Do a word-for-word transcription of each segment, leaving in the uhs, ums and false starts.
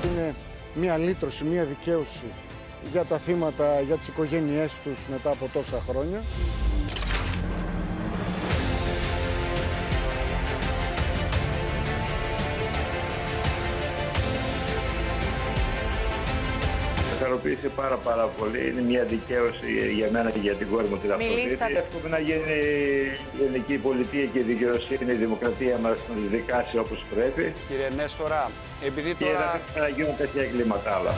Είναι μια λύτρωση, μια δικαίωση για τα θύματα, για τις οικογένειές τους μετά από τόσα χρόνια. Με χαροποίησε πάρα πάρα πολύ. Είναι μια δικαίωση για μένα και για την κόρη μου την Αφροδίτη. Εύχομαι να γίνει η ελληνική πολιτεία και η δικαιοσύνη, η δημοκρατία μας να τη δικάσει όπως πρέπει. Κύριε Νέστορα, επειδή και τώρα... να μην γίνουν τέτοια εγκλήματα άλλα.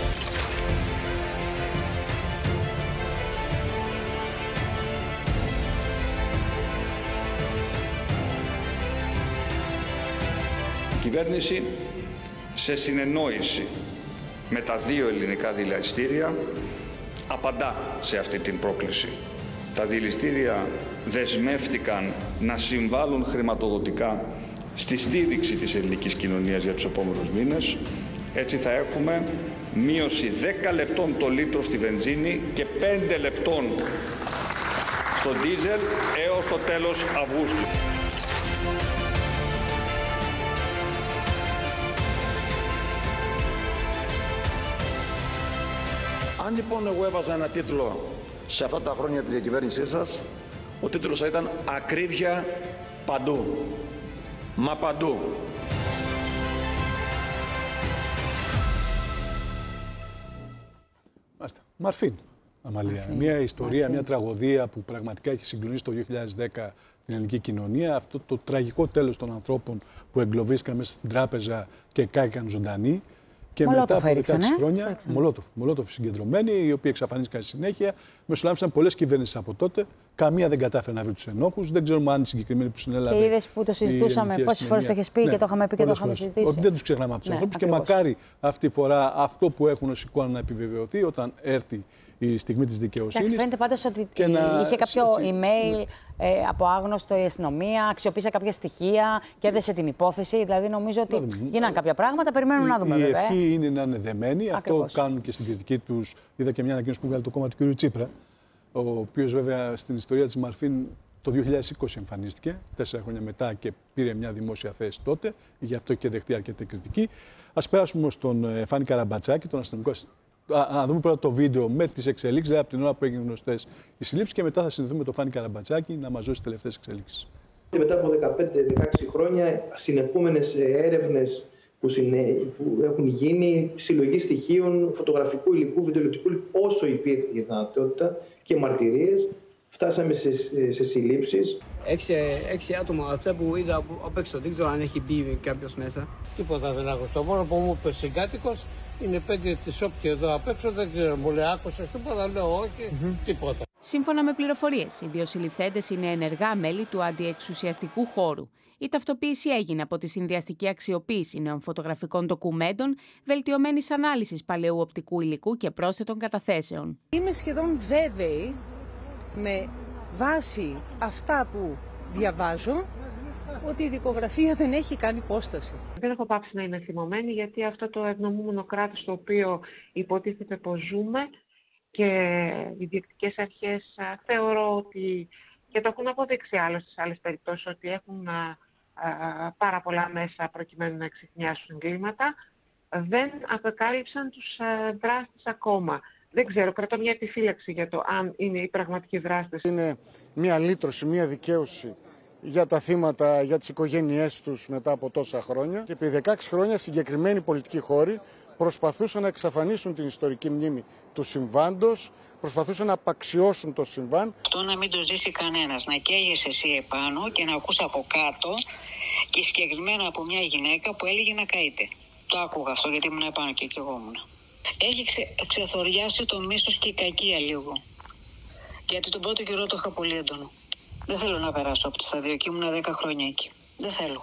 Η κυβέρνηση, σε συνεννόηση με τα δύο ελληνικά δηληστήρια, απαντά σε αυτή την πρόκληση. Τα δηληστήρια δεσμεύτηκαν να συμβάλλουν χρηματοδοτικά στη στήριξη της ελληνικής κοινωνίας για τους επόμενους μήνες. Έτσι θα έχουμε μείωση δέκα λεπτών το λίτρο στη βενζίνη και πέντε λεπτών στο ντίζελ έως το τέλος Αυγούστου. Αν λοιπόν εγώ έβαζα ένα τίτλο σε αυτά τα χρόνια της διακυβέρνησής σας, ο τίτλος θα ήταν «Ακρίβεια παντού». Μα παντού. Μάλιστα. Μαρφίν, Αμαλία. Μαρφίν. Μια ιστορία, Μαρφίν. Μια τραγωδία που πραγματικά έχει συγκλονίσει το δύο χιλιάδες δέκα την ελληνική κοινωνία. Αυτό το τραγικό τέλος των ανθρώπων που εγκλωβίστηκαν μέσα στην τράπεζα και κάηκαν ζωντανοί. Και Μολότοφ μετά από έριξαν, δεκαέξι ε? χρόνια, Μολότοφ, Μολότοφ συγκεντρωμένοι, οι οποίοι εξαφανίστηκαν στη συνέχεια. Μεσολάβησαν πολλές κυβερνήσεις από τότε. Καμία δεν κατάφερε να βρει τους ενόχους. Δεν ξέρουμε αν οι συγκεκριμένοι που συνέλαβε. Και είδες που το συζητούσαμε, πόσες φορές το έχεις πει, ναι, και το είχαμε πει και το είχαμε συζητήσει. Ότι δεν τους ξεχνάμε αυτούς τους, ναι, ανθρώπους. Και μακάρι αυτή τη φορά αυτό που έχουν ως εικόνα να επιβεβαιωθεί όταν έρθει η στιγμή της δικαιοσύνης. Φαίνεται πάντως ότι να... είχε κάποιο έτσι, email ναι. ε, από άγνωστο η αστυνομία, αξιοποίησε κάποια στοιχεία και έδεσε την υπόθεση. Δηλαδή νομίζω ότι δούμε. γίνανε κάποια πράγματα. Περιμένουμε η, να δούμε, η βέβαια. Η ευχή είναι να είναι δεμένοι. Ακριβώς. Αυτό κάνουν και στην κριτική τους. Είδα και μια ανακοίνωση που βγάλε το κόμμα του κ. Τσίπρα, ο οποίος βέβαια στην ιστορία της Μαρφίν το δύο χιλιάδες είκοσι εμφανίστηκε, τέσσερα χρόνια μετά, και πήρε μια δημόσια θέση τότε. Γι' αυτό και δεχτεί αρκετή κριτική. Ας περάσουμε στον Φάνη Καραμπατσάκη, τον αστυνομικό. Να δούμε πρώτα το βίντεο με τις εξελίξεις, δηλαδή από την ώρα που έγιναν γνωστές οι συλλήψεις, και μετά θα συνδεθούμε με τον Φάνη Καραμπατσάκη να μας δώσει τις τελευταίες εξελίξεις. Και μετά από δεκαπέντε δεκαέξι χρόνια, συνεχούμενες έρευνες που, συνε... που έχουν γίνει, συλλογή στοιχείων, φωτογραφικού υλικού, βιντεοηλεκτρικού υλικού, όσο υπήρχε η δυνατότητα και μαρτυρίες, φτάσαμε σε, σε συλλήψεις. Έξι, έξι άτομα, αυτά που είδα απ' έξω, δεν ξέρω αν έχει μπει κάποιος μέσα. Τίποτα δεν άκουσα. Το μόνο που μου είπε συγκάτοικος είναι πέντε της όποιοι εδώ απ' έξω, δεν ξέρω, μου λέει άκουσες τίποτα, λέω όχι, mm-hmm. τίποτα. Σύμφωνα με πληροφορίες, οι δύο συλληφθέντες είναι ενεργά μέλη του αντιεξουσιαστικού χώρου. Η ταυτοποίηση έγινε από τη συνδυαστική αξιοποίηση νέων φωτογραφικών ντοκουμέντων, βελτιωμένης ανάλυσης παλαιού οπτικού υλικού και πρόσθετων καταθέσεων. Είμαι σχεδόν βέβαιη, με βάση αυτά που διαβάζω, ότι η δικογραφία δεν έχει κάνει υπόσταση. Δεν έχω πάψει να είμαι θυμωμένη, γιατί αυτό το ευνομούμενο κράτος το οποίο υποτίθεται πως ζούμε και οι διοικητικές αρχές θεωρώ ότι, και το έχουν αποδείξει άλλο στις άλλες περιπτώσεις, ότι έχουν α, α, πάρα πολλά μέσα προκειμένου να εξηχνιάσουν εγκλήματα, δεν αποκάλυψαν τους α, δράστες ακόμα. Δεν ξέρω, κρατώ μια επιφύλαξη για το αν είναι οι πραγματικοί δράστες. Είναι μια λύτρωση, μια δικαίωση για τα θύματα, για τις οικογένειές τους μετά από τόσα χρόνια. Και επί δεκαέξι χρόνια συγκεκριμένοι πολιτικοί χώροι προσπαθούσαν να εξαφανίσουν την ιστορική μνήμη του συμβάντος, προσπαθούσαν να απαξιώσουν το συμβάν. Αυτό να μην το ζήσει κανένας, να καίγεσαι εσύ επάνω και να ακούς από κάτω, και συγκεκριμένα από μια γυναίκα που έλεγε να καείται. Το άκουγα αυτό γιατί ήμουν επάνω και κι εγώ ήμουν. Έχει ξε, ξεθοριάσει το μίσος και η κακία λίγο. Γιατί τον πρώτο καιρό το είχα πολύ έντονο. Δεν θέλω να περάσω από τη σταδιακή, ήμουν δέκα χρόνια εκεί. Δεν θέλω.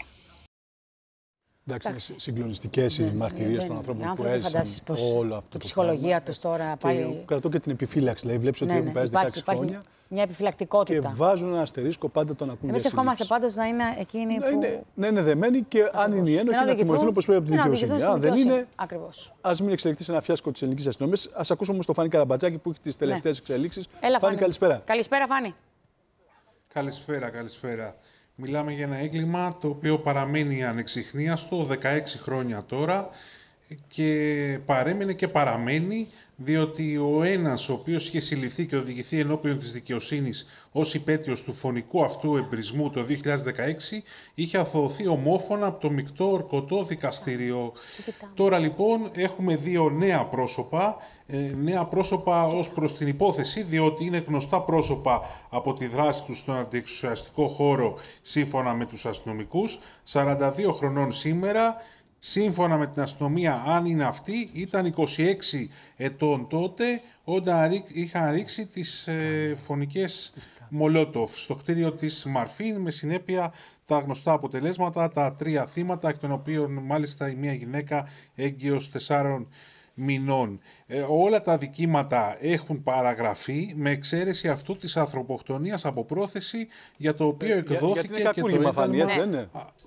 Εντάξει, είναι συγκλονιστικές οι μαρτυρίες των ανθρώπων που έζησαν όλο αυτό το ψυχολογία τους τώρα πάλι. Κρατώ και την επιφύλαξη. Δηλαδή, βλέπεις ότι έχουν περάσει δεκαέξι χρόνια. Μια επιφυλακτικότητα. Και βάζουν ένα αστερίσκο πάντα τον ακούνε. Εμείς ευχόμαστε πάντως να είναι εκείνοι που. Είναι, να είναι δεμένοι και αν είναι οι ένοχοι να τιμωρηθούν όπως πρέπει από τη δικαιοσύνη. Αν δεν είναι, ας μην εξελιχθεί σε ένα φιάσκο της ελληνικής αστυνομίας. Ας ακούσουμε όμως τον Φάνη Καραμπατσάκη που έχει τις τελευταίες εξελίξεις. Φάνη, καλησπέρα. Καλησπέρα, Φάνη. Καλησπέρα, καλησπέρα. Μιλάμε για ένα έγκλημα το οποίο παραμένει ανεξιχνίαστο δεκαέξι χρόνια τώρα. και παρέμεινε και παραμένει, διότι ο ένας ο οποίος είχε συλληφθεί και οδηγηθεί ενώπιον της δικαιοσύνης ως υπέτειος του φωνικού αυτού εμπρισμού το δύο χιλιάδες δεκαέξι είχε αθωωωθεί ομόφωνα από το μεικτό ορκωτό δικαστήριο. Τώρα λοιπόν έχουμε δύο νέα πρόσωπα, νέα πρόσωπα ως προς την υπόθεση, διότι είναι γνωστά πρόσωπα από τη δράση τους στον αντιεξουσιαστικό χώρο σύμφωνα με τους αστυνομικούς, σαράντα δύο χρονών σήμερα. Σύμφωνα με την αστυνομία, αν είναι αυτοί, ήταν είκοσι έξι ετών τότε, όταν είχαν ρίξει τις ε, φωνικές Μολότοφ στο κτίριο της Μαρφίν, με συνέπεια τα γνωστά αποτελέσματα, τα τρία θύματα, εκ των οποίων μάλιστα η μία γυναίκα έγκυος τεσσάρων μηνών. Ε, όλα τα δικήματα έχουν παραγραφεί, με εξαίρεση αυτού της ανθρωποκτονίας από πρόθεση, για το οποίο εκδόθηκε για, και το ένταλμα... Ναι.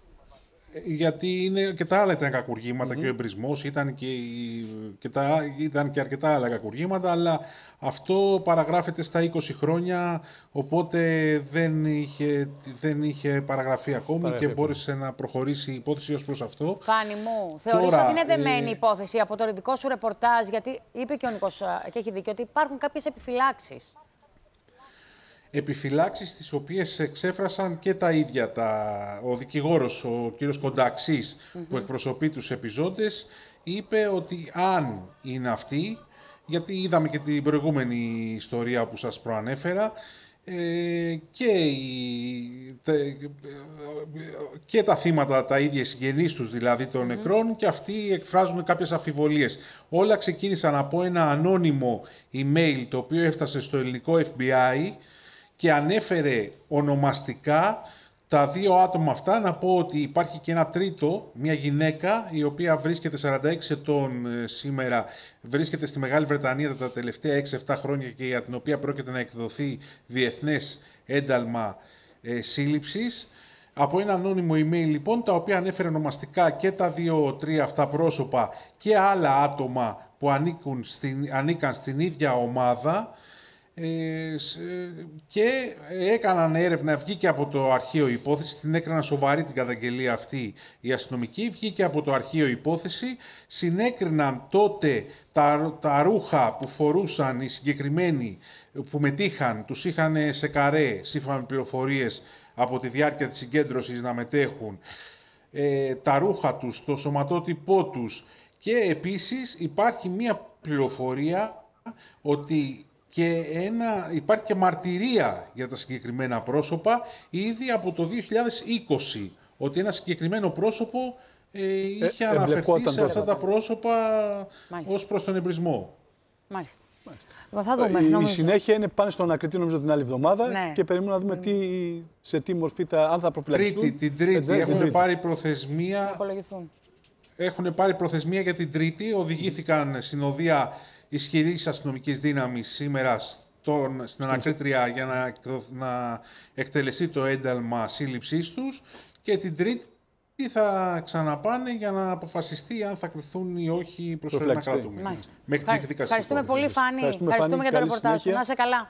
Γιατί είναι και τα άλλα ήταν κακουργήματα mm-hmm. και ο εμπρισμός ήταν και, και, τα, ήταν και αρκετά άλλα κακουργήματα, αλλά αυτό παραγράφεται στα είκοσι χρόνια, οπότε δεν είχε, δεν είχε παραγραφεί ακόμη Παραγραφή. και μπόρεσε να προχωρήσει η υπόθεση ως προς αυτό. Φάνη μου, θεωρείς Τώρα, ότι είναι δεμένη η ε... υπόθεση από το δικό σου ρεπορτάζ, γιατί είπε και ο Νίκος και έχει δίκιο ότι υπάρχουν κάποιες επιφυλάξεις. Επιφυλάξεις τις οποίες εξέφρασαν και τα ίδια τα, ο δικηγόρος, ο κύριος Κονταξής, mm-hmm. που εκπροσωπεί τους επιζώντες, είπε ότι αν είναι αυτοί, γιατί είδαμε και την προηγούμενη ιστορία που σας προανέφερα, ε, και, οι, τε, και τα θύματα, τα ίδια συγγενείς τους δηλαδή των mm-hmm. νεκρών, και αυτοί εκφράζουν κάποιες αμφιβολίες. Όλα ξεκίνησαν από ένα ανώνυμο email το οποίο έφτασε στο ελληνικό εφ μπι άι και ανέφερε ονομαστικά τα δύο άτομα αυτά. Να πω ότι υπάρχει και ένα τρίτο, μια γυναίκα, η οποία βρίσκεται σαράντα έξι ετών σήμερα, βρίσκεται στη Μεγάλη Βρετανία τα τελευταία έξι εφτά χρόνια και για την οποία πρόκειται να εκδοθεί διεθνές ένταλμα ε, σύλληψης. Από ένα ανώνυμο email λοιπόν, τα οποία ανέφερε ονομαστικά και τα δύο-τρία αυτά πρόσωπα και άλλα άτομα που ανήκουν στην, ανήκαν στην ίδια ομάδα, και έκαναν έρευνα, βγήκε από το αρχείο υπόθεση, την έκαναν σοβαρή την καταγγελία αυτή η αστυνομική, βγήκε από το αρχείο υπόθεση, συνέκριναν τότε τα, τα ρούχα που φορούσαν οι συγκεκριμένοι που μετήχαν, τους είχαν σε καρέ, σύμφωνα με πληροφορίες από τη διάρκεια της συγκέντρωσης να μετέχουν, ε, τα ρούχα τους, το σωματότυπό τους, και επίσης υπάρχει μία πληροφορία ότι και ένα, υπάρχει και μαρτυρία για τα συγκεκριμένα πρόσωπα ήδη από το δύο χιλιάδες είκοσι, ότι ένα συγκεκριμένο πρόσωπο ε, είχε ε, αναφερθεί σε αυτά τα πρόσωπα Μάλιστα. ως προς τον εμπρισμό. Μάλιστα. Μάλιστα. Θα δούμε, η, η συνέχεια είναι πάνε στον ανακριτή, νομίζω, την άλλη εβδομάδα, ναι. και περιμένουμε να δούμε τι, σε τι μορφή θα, αν θα προφυλακιστούν. Τρίτη, την Τρίτη Έτσι, έχουν τρίτη. πάρει προθεσμία. Έχουν πάρει προθεσμία για την Τρίτη, οδηγήθηκαν συνοδεία ισχυρής αστυνομικής δύναμης σήμερα στον, στην ανακρίτρια για να, να εκτελεστεί το ένταλμα σύλληψής τους, και την Τρίτη θα ξαναπάνε για να αποφασιστεί αν θα κρυθούν ή όχι προσωρινά κρατούμενοι. Μέχρι την εκδίκαση. Ευχαριστούμε πολύ, Φάνη. Ευχαριστούμε, Ευχαριστούμε Φάνη, για το ρεπορτάζ σου. Να είσαι καλά.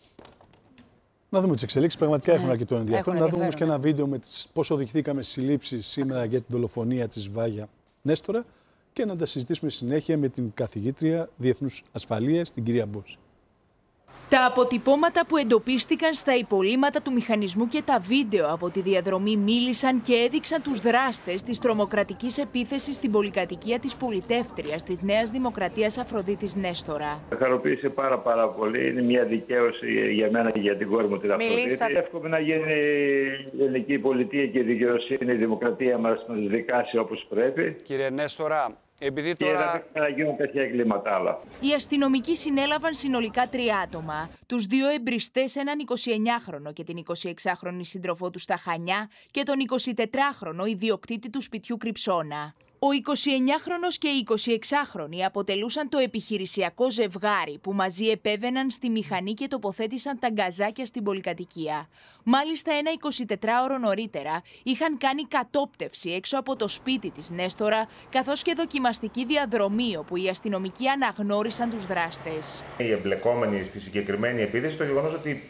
Να δούμε τις εξελίξεις. Πραγματικά ναι. έχουν αρκετό ενδιαφέρον. Να δούμε όμως και ένα βίντεο με τις, πώς οδηγηθήκαμε στις συλλήψεις σήμερα για την δολοφονία της Βάγια Νέστορα, και να τα συζητήσουμε συνέχεια με την καθηγήτρια Διεθνούς Ασφαλείας, την κυρία Μπόση. Τα αποτυπώματα που εντοπίστηκαν στα υπολείμματα του μηχανισμού και τα βίντεο από τη διαδρομή μίλησαν και έδειξαν τους δράστες της τρομοκρατικής επίθεσης στην πολυκατοικία της πολιτεύτριας της Νέας Δημοκρατίας Αφροδίτης Νέστορα. Με χαροποίησε πάρα πάρα πολύ. Είναι μια δικαίωση για μένα και για την κόρη μου την Αφροδίτη. Εύχομαι να γίνει η ελληνική πολιτεία και η δικαιοσύνη, η δημοκρατία μας να τις δικάσει όπως πρέπει. Κύριε Νέστορα, επειδή τώρα... Και να γίνουν τέτοια εγκλήματα άλλα. Οι αστυνομικοί συνέλαβαν συνολικά τρία άτομα. Τους δύο εμπριστές, έναν εικοσιεννιάχρονο και την εικοσιεξάχρονη σύντροφό του στα Χανιά, και τον εικοσιτετράχρονο ιδιοκτήτη του σπιτιού Κρυψώνα. Ο εικοσιεννιάχρονος και η εικοσιεξάχρονη αποτελούσαν το επιχειρησιακό ζευγάρι που μαζί επέβαιναν στη μηχανή και τοποθέτησαν τα γκαζάκια στην πολυκατοικία. Μάλιστα, ένα εικοσιτετράωρο νωρίτερα είχαν κάνει κατόπτευση έξω από το σπίτι της Νέστορα, καθώς και δοκιμαστική διαδρομή όπου οι αστυνομικοί αναγνώρισαν τους δράστες. Οι εμπλεκόμενοι στη συγκεκριμένη επίθεση, το γεγονός ότι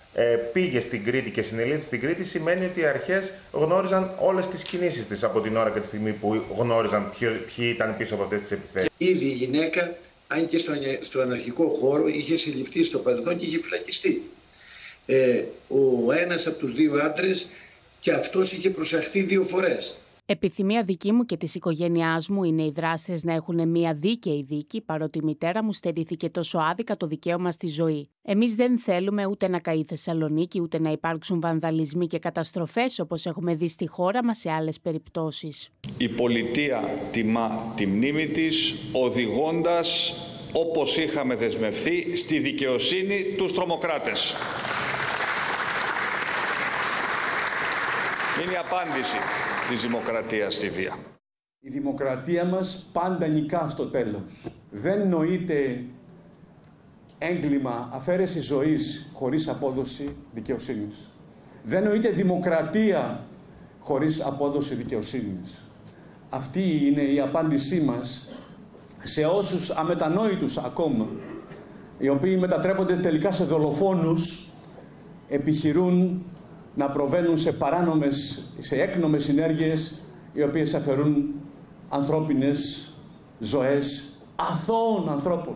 ε, πήγε στην Κρήτη και συνελήφθη στην Κρήτη, σημαίνει ότι οι αρχές γνώριζαν όλες τις κινήσεις της από την ώρα και τη στιγμή που γνώριζαν ποιο, ποιοι ήταν πίσω από αυτές τις επιθέσεις. Ήδη η γυναίκα, αν και στον, στον αναρχικό χώρο, είχε συλληφθεί στο παρελθόν και είχε φυλακιστεί. Ε, ο ένας από τους δύο άντρες και αυτός είχε προσαχθεί δύο φορές. Επιθυμία δική μου και της οικογένειάς μου είναι οι δράστες να έχουν μια δίκαιη δίκη, παρότι η μητέρα μου στερήθηκε τόσο άδικα το δικαίωμα στη ζωή. Εμείς δεν θέλουμε ούτε να καεί Θεσσαλονίκη, ούτε να υπάρξουν βανδαλισμοί και καταστροφές όπως έχουμε δει στη χώρα μας σε άλλες περιπτώσεις. Η πολιτεία τιμά τη μνήμη της, οδηγώντας, όπως είχαμε δεσμευθεί, στη δικαιοσύνη τους τρομοκράτες. Είναι η απάντηση της δημοκρατίας στη βία. Η δημοκρατία μας πάντα νικά στο τέλος. Δεν νοείται έγκλημα αφαίρεση ζωής χωρίς απόδοση δικαιοσύνης. Δεν νοείται δημοκρατία χωρίς απόδοση δικαιοσύνης. Αυτή είναι η απάντησή μας σε όσους αμετανόητους ακόμα, οι οποίοι μετατρέπονται τελικά σε δολοφόνους, επιχειρούν να προβαίνουν σε παράνομες, σε έκνομες συνέργειες, οι οποίες αφαιρούν ανθρώπινες ζωές αθώων ανθρώπων.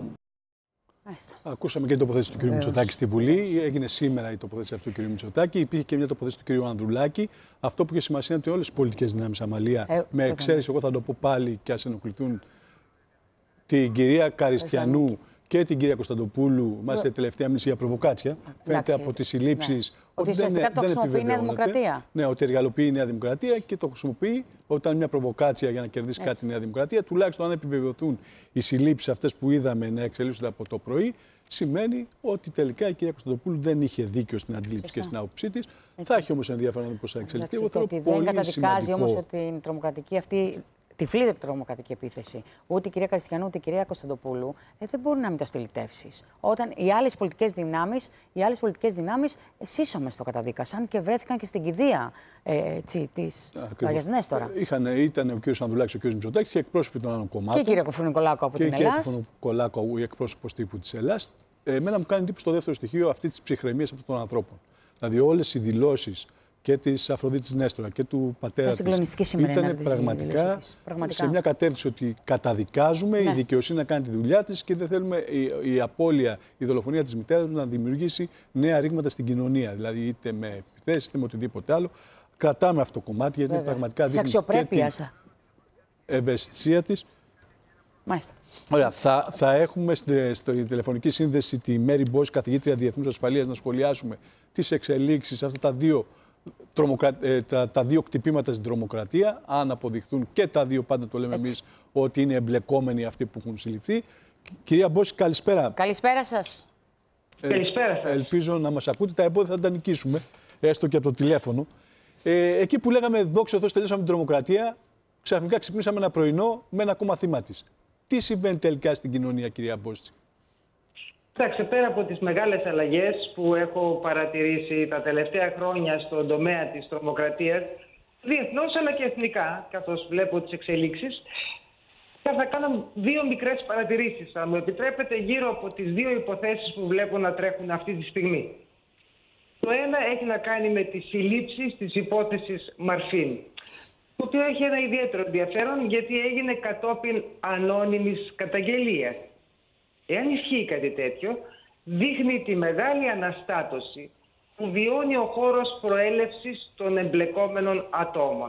Ακούσαμε και την τοποθέτηση του κ. Μητσοτάκη στη Βουλή. Έγινε σήμερα η τοποθέτηση αυτή του κ. Μητσοτάκη. Υπήρχε και μια τοποθέτηση του κ. Ανδρουλάκη. Αυτό που είχε σημασία είναι ότι όλες οι πολιτικές δυνάμεις, Αμαλία, ε, με εξαίρεση, εγώ θα το πω πάλι και ας ενοχληθούν, την κυρία Καριστιανού και την κυρία Κωνσταντοπούλου, μάλιστα η τελευταία μίληση για προβοκάτσια. Φαίνεται από τις συλλήψεις ότι ουσιαστικά το χρησιμοποιεί η Νέα Δημοκρατία. Ναι, ότι εργαλοποιεί η Νέα Δημοκρατία και το χρησιμοποιεί όταν μια προβοκάτσια για να κερδίσει Έτσι. κάτι η Νέα Δημοκρατία. Τουλάχιστον αν επιβεβαιωθούν οι συλλήψεις αυτές που είδαμε να εξελίσσονται από το πρωί, σημαίνει ότι τελικά η κυρία Κωνσταντοπούλου δεν είχε δίκιο στην αντίληψη Έτσι. και στην άποψή της. Θα έχει όμως ενδιαφέρον να δει πώς θα εξελιχθεί. Εγώ ότι δεν καταδικάζει όμως ότι η τρομοκρατική αυτή. Τυφλή τρομοκρατική επίθεση, ούτε η κυρία Καριστιανού, ούτε η κυρία Κωνσταντοπούλου, ε, δεν μπορούν να μην το στυλιτεύσεις. Όταν οι άλλες πολιτικές δυνάμεις, οι άλλες πολιτικές δυνάμεις σύσσωμες το καταδίκασαν και βρέθηκαν και στην κηδεία ε, της Αγίας Νέστορα. Ήταν ο κ. Ανδρουλάκης, ο κ. Μητσοτάκης και εκπρόσωποι των άλλων κομμάτων. Και η κυρία Κοφρονικολάκου από και την Ελλάδα. Και η κυρία Κοφρονικολάκου, η εκπρόσωπος τύπου της Ελλάδας. Ε, εμένα μου κάνει εντύπωση το δεύτερο στοιχείο αυτή της ψυχραιμίας αυτών των ανθρώπων. Δηλαδή, όλες οι δηλώσεις και της Αφροδίτης Νέστορα και του πατέρα της ήταν πραγματικά, πραγματικά σε μια κατεύθυνση ότι καταδικάζουμε ναι. η δικαιοσύνη να κάνει τη δουλειά της και δεν θέλουμε η, η απώλεια, η δολοφονία της μητέρας να δημιουργήσει νέα ρήγματα στην κοινωνία. Δηλαδή είτε με επιθέσεις είτε με οτιδήποτε άλλο. Κρατάμε αυτό το κομμάτι γιατί Βέβαια. πραγματικά δείχνει και την ευαισθησία της. Μάλιστα. Ωραία, θα, θα έχουμε στη, στη τηλεφωνική σύνδεση τη Μέρι Μπόση, καθηγήτρια Διεθνούς Ασφαλείας, να σχολιάσουμε τις εξελίξεις αυτά τα δύο Τρομοκρα... τα, τα δύο κτυπήματα στην τρομοκρατία, αν αποδειχθούν και τα δύο, πάντα το λέμε εμείς, ότι είναι εμπλεκόμενοι αυτοί που έχουν συλληφθεί. Κυρία Μπόση, καλησπέρα. Καλησπέρα σας. Ε, καλησπέρα σας. Ελπίζω να μας ακούτε, τα εμπόδια θα τα νικήσουμε, έστω και από το τηλέφωνο. Ε, εκεί που λέγαμε δόξα τω Θεώ, τελειώσαμε την τρομοκρατία, ξαφνικά ξυπνήσαμε ένα πρωινό με ένα ακόμα θύμα της. Τι συμβαίνει τελικά στην κοινωνία, κυρία Μπόση? Κοιτάξτε, πέρα από τις μεγάλες αλλαγές που έχω παρατηρήσει τα τελευταία χρόνια στον τομέα της τρομοκρατίας, διεθνώς αλλά και εθνικά, καθώς βλέπω τις εξελίξεις, θα κάνω δύο μικρές παρατηρήσεις, θα μου επιτρέπετε, γύρω από τις δύο υποθέσεις που βλέπω να τρέχουν αυτή τη στιγμή. Το ένα έχει να κάνει με τις συλλήψεις της υπόθεσης Μαρφίν, το οποίο έχει ένα ιδιαίτερο ενδιαφέρον γιατί έγινε κατόπιν ανώνυμης καταγγελίας. Εάν ισχύει κάτι τέτοιο, δείχνει τη μεγάλη αναστάτωση που βιώνει ο χώρος προέλευσης των εμπλεκόμενων ατόμων.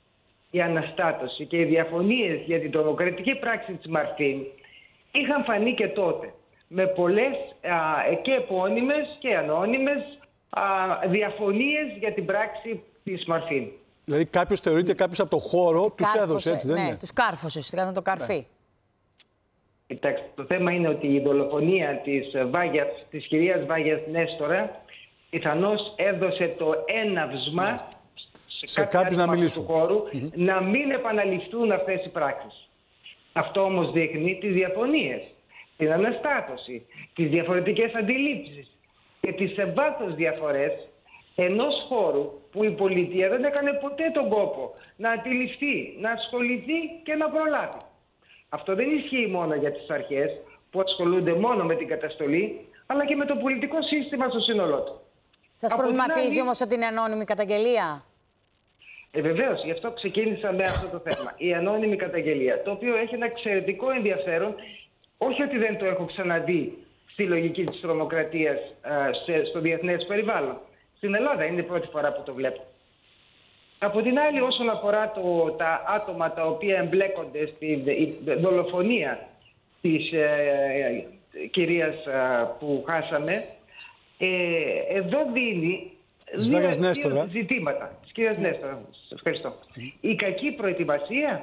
Η αναστάτωση και οι διαφωνίες για την τρομοκρατική πράξη της Μαρφίν είχαν φανεί και τότε, με πολλές α, και επώνυμες και ανώνυμες α, διαφωνίες για την πράξη της Μαρφίν. Δηλαδή κάποιος θεωρείται κάποιος από το χώρο, τους έδωσε, έτσι δεν ναι, είναι? Τους κάρφωσε, έκαναν το καρφί. Ναι. Κοιτάξτε, το θέμα είναι ότι η δολοφονία της, Βάγιας, της κυρίας Βάγιας Νέστορα πιθανώς έδωσε το έναυσμα σε, σε κάποιους να μιλήσουν του χώρου mm-hmm. να μην επαναληφθούν αυτές οι πράξεις. Αυτό όμως δείχνει τις διαφωνίες, την αναστάτωση, τις διαφορετικές αντιλήψεις και τις σε βάθος διαφορές ενός χώρου που η πολιτεία δεν έκανε ποτέ τον κόπο να αντιληφθεί, να ασχοληθεί και να προλάβει. Αυτό δεν ισχύει μόνο για τις αρχές που ασχολούνται μόνο με την καταστολή, αλλά και με το πολιτικό σύστημα στο σύνολό του. Σας προβληματίζει άλλη... όμως ότι είναι ανώνυμη καταγγελία? Ε, βεβαίως, γι' αυτό ξεκίνησα με αυτό το θέμα. Η ανώνυμη καταγγελία, το οποίο έχει ένα εξαιρετικό ενδιαφέρον, όχι ότι δεν το έχω ξαναδεί στη λογική της τρομοκρατίας σε, στο διεθνές περιβάλλον. Στην Ελλάδα είναι η πρώτη φορά που το βλέπω. Από την άλλη, όσον αφορά το, τα άτομα τα οποία εμπλέκονται στη δολοφονία της ε, ε, κυρίας ε, που χάσαμε, ε, εδώ δίνει δύο, δύο ζητήματα. Της κυρίας mm. Νέστορα, ευχαριστώ. Mm. Η κακή προετοιμασία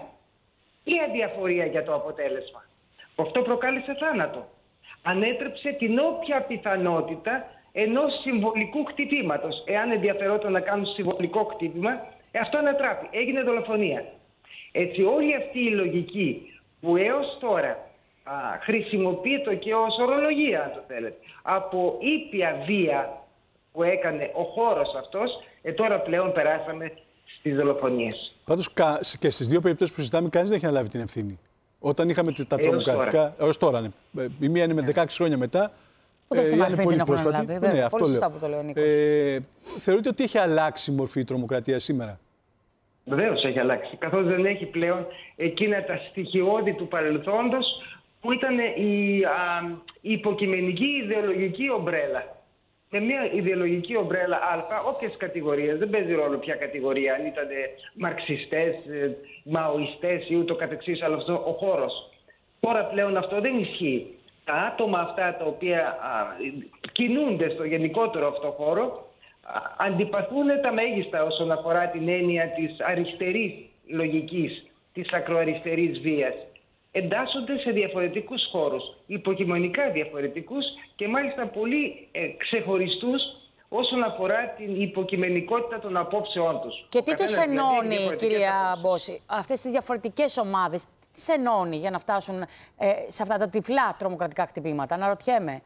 ή αδιαφορία για το αποτέλεσμα. Αυτό προκάλεσε θάνατο. Ανέτρεψε την όποια πιθανότητα ενός συμβολικού χτυπήματος. Εάν ενδιαφερόταν να κάνουν συμβολικό χτύπημα, αυτό ανατράπη. Έγινε δολοφονία. Έτσι όλη αυτή η λογική που έως τώρα α, χρησιμοποιείται και ως ορολογία, αν το θέλετε, από ήπια βία που έκανε ο χώρος αυτός, ε, τώρα πλέον περάσαμε στις δολοφονίες. Πάντως και στις δύο περιπτώσεις που συζητάμε, κανείς δεν έχει αναλάβει την ευθύνη. Όταν είχαμε τα τρομοκρατικά. Έως τώρα, ναι. Η μία είναι με δεκαέξι χρόνια μετά. Ούτε στην είναι πολύ πρόσφατη. Βέβαια, ναι, αυτό πολύ σωστά που το λέει ο Νίκος. Ε, θεωρείτε ότι έχει αλλάξει η μορφή η τρομοκρατία σήμερα? Βεβαίως έχει αλλάξει. Καθώς δεν έχει πλέον εκείνα τα στοιχειώδη του παρελθόντος που ήταν η, α, η υποκειμενική ιδεολογική ομπρέλα. Με μια ιδεολογική ομπρέλα α, όποιες κατηγορίες, δεν παίζει ρόλο ποια κατηγορία, αν ήταν μαρξιστές, μαοϊστές ή ούτω καθεξής, αλλά αυτό ο χώρος. Τώρα πλέον αυτό δεν ισχύει. Τα άτομα αυτά τα οποία α, κινούνται στο γενικότερο αυτό χώρο α, αντιπαθούν τα μέγιστα όσον αφορά την έννοια της αριστερής λογικής, της ακροαριστερής βίας. Εντάσσονται σε διαφορετικούς χώρους, υποκειμενικά διαφορετικούς και μάλιστα πολύ ε, ξεχωριστούς όσον αφορά την υποκειμενικότητα των απόψεών τους. Και τι τους ενώνει, κυρία Μπόση, αυτές τις διαφορετικές ομάδες, τι τις ενώνει για να φτάσουν ε, σε αυτά τα τυφλά τρομοκρατικά χτυπήματα? Αναρωτιέμαι.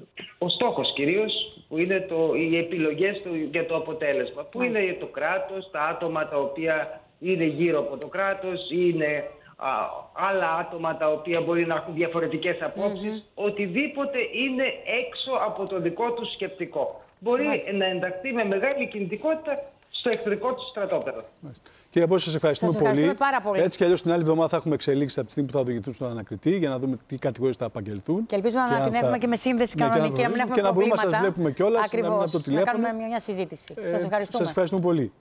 Ο στόχος κυρίως, που είναι το, οι επιλογές του, για το αποτέλεσμα, που Μάλιστα. είναι το κράτος, τα άτομα τα οποία είναι γύρω από το κράτος, είναι α, άλλα άτομα τα οποία μπορεί να έχουν διαφορετικές απόψεις, mm-hmm. οτιδήποτε είναι έξω από το δικό του σκεπτικό. Μπορεί Μάλιστα. να ενταχθεί με μεγάλη κινητικότητα στο εχθρικό του στρατόπεδο. Κύριε Μπόση, σας ευχαριστούμε, σας ευχαριστούμε πολύ. πάρα πολύ. Έτσι κι αλλιώς την άλλη εβδομάδα θα έχουμε εξελίξεις από τη στιγμή που θα οδηγηθούν στον ανακριτή για να δούμε τι κατηγορίες θα απαγγελθούν. Και ελπίζουμε και να την θα... έχουμε και με σύνδεση ναι, κανονική και να μην έχουμε και προβλήματα. Και να μπορούμε να σας βλέπουμε κιόλας, Ακριβώς, να μην από το τηλέφωνο. Να κάνουμε μια συζήτηση. Ε, σας ευχαριστούμε. Σας ευχαριστούμε πολύ.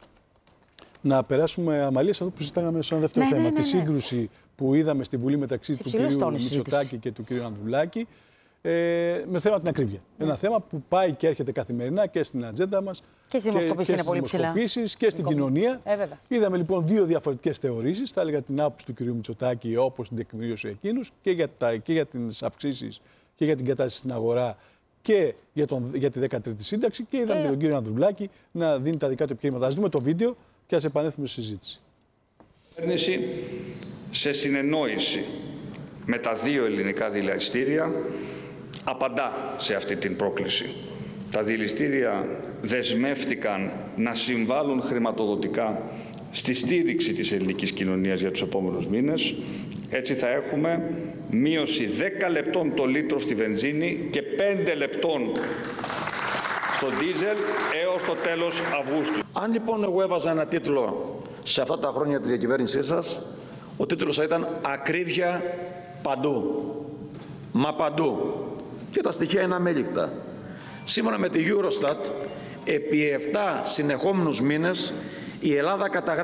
Να περάσουμε, Αμαλία, σε αυτό που συζητάγαμε σε ένα δεύτερο ναι, θέμα. Ναι, ναι, ναι. Τη σύγκρουση που είδαμε στη Βουλή μεταξύ του κ. Μητσοτάκη και του κ. Ανδρουλάκη. Ε, με θέμα την ακρίβεια. Mm. Ένα θέμα που πάει και έρχεται καθημερινά και στην ατζέντα μας και στις δημοσκοπήσεις είναι πολύ ψηλά. Και στην κοινωνία. Ε, Είδαμε λοιπόν δύο διαφορετικές θεωρήσεις. Θα έλεγα την άποψη του κ. Μητσοτάκη, όπως την τεκμηρίωσε εκείνους, και για, τα, και για τις αυξήσεις και για την κατάσταση στην αγορά και για, τον, για τη δέκατη σύνταξη. Και είδαμε και, και τον κ. Ανδρουλάκη να δίνει τα δικά του επιχειρήματα. Ας δούμε το βίντεο και ας επανέλθουμε στη συζήτηση. Η κυβέρνηση, σε συνεννόηση με τα δύο ελληνικά δηληστήρια, απαντά σε αυτή την πρόκληση. Τα δηληστήρια δεσμεύτηκαν να συμβάλλουν χρηματοδοτικά στη στήριξη της ελληνικής κοινωνίας για τους επόμενους μήνες. Έτσι θα έχουμε μείωση δέκα λεπτών το λίτρο στη βενζίνη και πέντε λεπτών στο ντίζελ έως το τέλος Αυγούστου. Αν λοιπόν εγώ έβαζα ένα τίτλο σε αυτά τα χρόνια της διακυβέρνησής σας, ο τίτλος θα ήταν «Ακρίβεια παντού». Μα παντού. Και τα στοιχεία είναι αμέλικτα. Σύμφωνα με τη Eurostat, επί επτά συνεχόμενους μήνες η Ελλάδα καταγράφει